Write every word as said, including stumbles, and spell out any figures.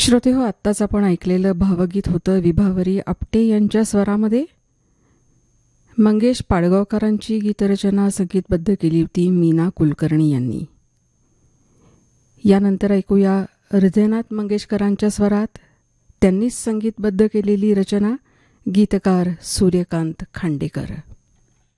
श्रोते हो, आत्ताच आपण ऐकलेलं भावगीत होतं विभावरी आपटे यांच्या स्वरामध्ये. मंगेश पाडगावकरांची गीतरचना संगीतबद्ध केली होती मीना कुलकर्णी यांनी. यानंतर ऐकूया हृदयनाथ मंगेशकरांच्या स्वरात त्यांनीच संगीतबद्ध केलेली रचना, गीतकार सूर्यकांत खांडेकर.